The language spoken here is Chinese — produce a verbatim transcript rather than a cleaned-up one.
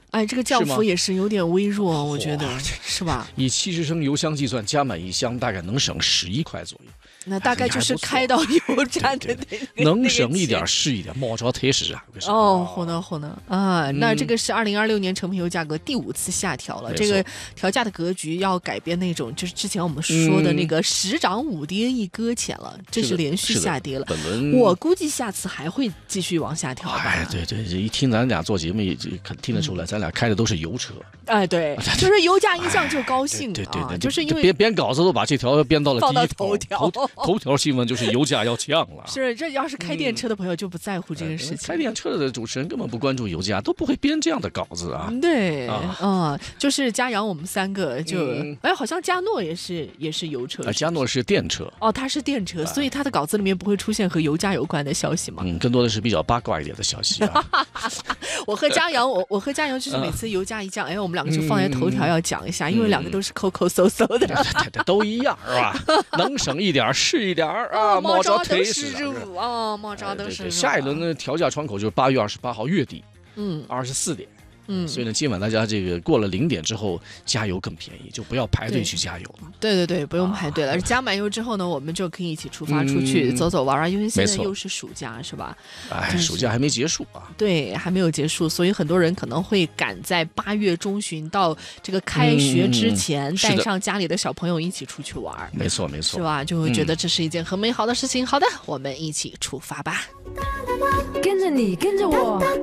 哎，这个降幅也是有点微弱，我觉得是吧？ 以七十升油箱计算，加满一箱大概能省十一块左右。 那大概就是开到油站的那个， 能省一点是一点，莫着贴实啊。 哦，好的好的啊，那这个是二零二六年成品油价格第五次下调了，这个调价的格局要改变那种，就是之前我们说的那个十涨五跌一搁浅了，这是连续下跌了。 本轮我估计下次还会继续往下调吧。 哎，对对，一听咱俩做节目也听得出来，咱俩开的都是油车。 哎，对，就是油价一降就高兴啊，就是因为编编稿子都把这条编到了第一头条。 头条新闻就是油价要降了， 是这要是开电车的朋友就不在乎这个事情。 开电车的主持人根本不关注油价，都不会编这样的稿子啊。 对，啊、嗯，就是嘉阳我们三个就，嗯、哎，好像嘉诺也是也是油车， 啊，嘉诺是电车。 哦，他是电车，所以他的稿子里面不会出现和油价有关的消息吗？ 嗯，更多的是比较八卦一点的消息啊。 我和嘉阳，我我和嘉阳就是每次油价一降，哎，我们两个就放在头条要讲一下，嗯、因为两个都是抠抠搜搜的， 对对对，都一样是吧？能省一点是一点啊。 莫着都是入啊，莫着都是入。 下一轮的调价窗口就是八月二十八号月底， 嗯， 二十四点。 嗯， 所以呢，今晚大家这个过了零点之后加油更便宜，就不要排队去加油了。 对对对，不用排队了。而加满油之后呢，我们就可以一起出发出去、嗯、走走玩玩，因为现在又是暑假，是吧？ 哎，暑假还没结束啊。 对，还没有结束，所以很多人可能会赶在八月中旬到这个开学之前，带上家里的小朋友一起出去玩。 没错没错， 是吧？就会觉得这是一件很美好的事情。嗯、好的，我们一起出发吧。 跟着你，跟着我。